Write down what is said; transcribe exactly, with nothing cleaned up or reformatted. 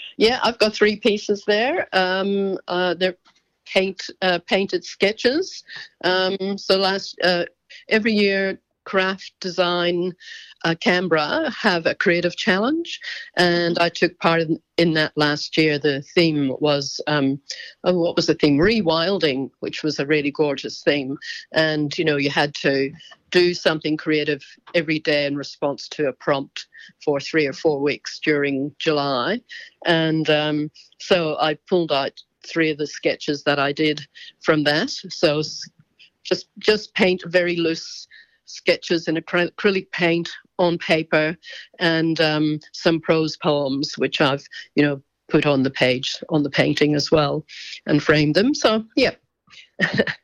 Yeah, I've got three pieces there. Um, uh, they're paint uh, painted sketches. Um, so last uh, every year, Craft Design uh, Canberra have a creative challenge, and I took part in, in that last year. The theme was um, oh, what was the theme? Rewilding, which was a really gorgeous theme, and you know you had to do something creative every day in response to a prompt for three or four weeks during July, and um, so I pulled out three of the sketches that I did from that. So just just paint very loose sketches in acrylic paint on paper, and um, some prose poems, which I've you know put on the page on the painting as well, and framed them. So yeah.